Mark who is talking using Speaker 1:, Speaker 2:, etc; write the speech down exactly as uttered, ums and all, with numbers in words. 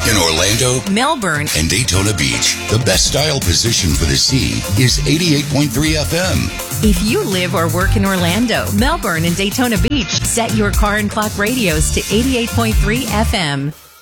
Speaker 1: In Orlando,
Speaker 2: Melbourne,
Speaker 1: and Daytona Beach, the best style position for the sea is eighty-eight point three F M.
Speaker 2: If you live or work in Orlando, Melbourne, and Daytona Beach, set your car and clock radios to eighty-eight point three F M.